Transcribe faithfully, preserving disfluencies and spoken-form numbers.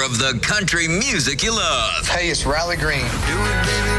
of the country music you love. Hey, it's Riley Green. Do it, baby.